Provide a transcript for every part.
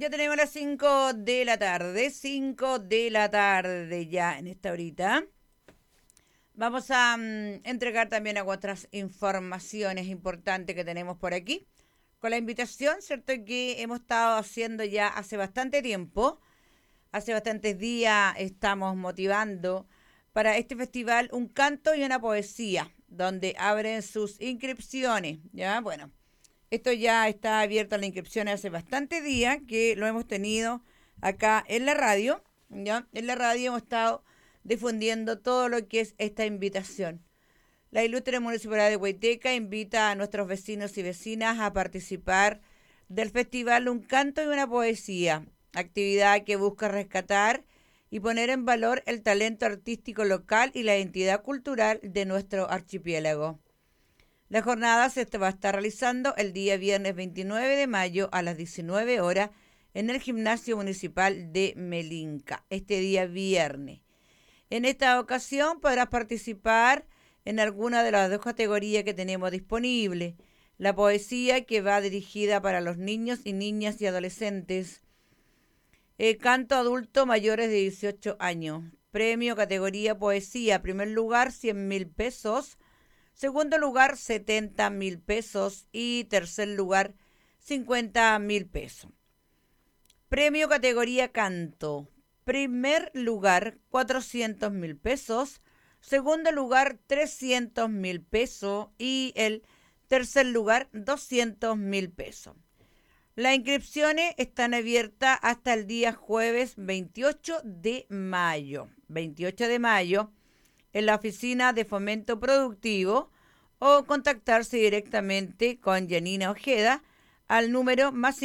Ya tenemos las 5 de la tarde, 5 de la tarde ya en esta horita. Vamos a entregar también a otras informaciones importantes que tenemos por aquí. Con la invitación, ¿cierto? Que hemos estado haciendo ya hace bastante tiempo. Hace bastantes días estamos motivando para este festival un canto y una poesía, donde abren sus inscripciones. Ya, bueno. Esto ya está abierto a la inscripción hace bastante días que lo hemos tenido acá en la radio. ¿Ya? En la radio hemos estado difundiendo todo lo que es esta invitación. La Ilustre Municipalidad de Huayteca invita a nuestros vecinos y vecinas a participar del festival Un Canto y una Poesía, actividad que busca rescatar y poner en valor el talento artístico local y la identidad cultural de nuestro archipiélago. La jornada se va a estar realizando el día viernes 29 de mayo a las 19 horas en el Gimnasio Municipal de Melinca, este día viernes. En esta ocasión podrás participar en alguna de las dos categorías que tenemos disponibles. La poesía, que va dirigida para los niños y niñas y adolescentes. Canto adulto mayores de 18 años. Premio categoría poesía. Primer lugar, 100.000 pesos. Segundo lugar, 70.000 pesos. Y tercer lugar, 50.000 pesos. Premio categoría canto. Primer lugar, 400.000 pesos. Segundo lugar, 300.000 pesos. Y el tercer lugar, 200.000 pesos. Las inscripciones están abiertas hasta el día jueves 28 de mayo. 28 de mayo en la oficina de Fomento Productivo o contactarse directamente con Janina Ojeda al número más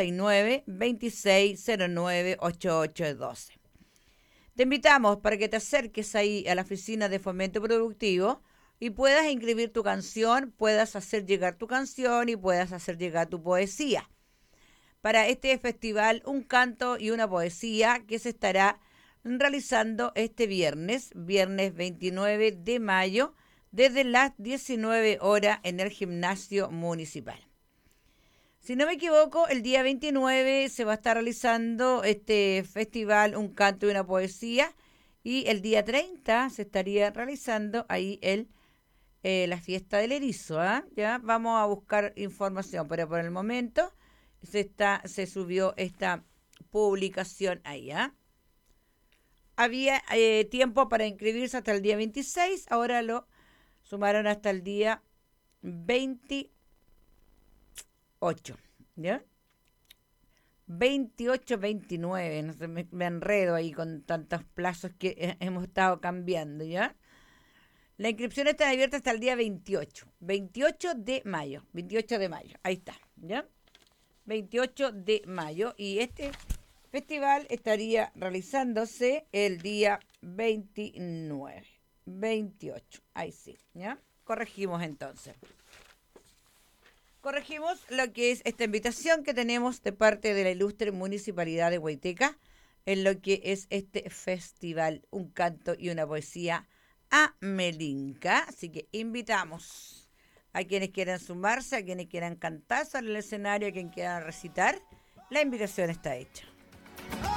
569-2609-8812. Te invitamos para que te acerques ahí a la oficina de Fomento Productivo y puedas inscribir tu canción, puedas hacer llegar tu canción y puedas hacer llegar tu poesía. Para este festival, un canto y una poesía que se estará realizando este viernes 29 de mayo, desde las 19 horas en el Gimnasio Municipal. Si no me equivoco, el día 29 se va a estar realizando este festival, un canto y una poesía, y el día 30 se estaría realizando ahí la fiesta del erizo. Ya vamos a buscar información, pero por el momento se subió esta publicación ahí. Había tiempo para inscribirse hasta el día 26, ahora lo sumaron hasta el día 28, ¿ya? 28, 29, no sé, me enredo ahí con tantos plazos que hemos estado cambiando, ¿ya? La inscripción está abierta hasta el día 28 de mayo, 28 de mayo, ahí está, ¿ya? 28 de mayo, y este festival estaría realizándose el día 29, 28, ahí sí, ¿ya? Corregimos entonces. Corregimos lo que es esta invitación que tenemos de parte de la Ilustre Municipalidad de Huayteca en lo que es este festival, un canto y una poesía a Melinca. Así que invitamos a quienes quieran sumarse, a quienes quieran cantar sobre el escenario, a quienes quieran recitar. La invitación está hecha.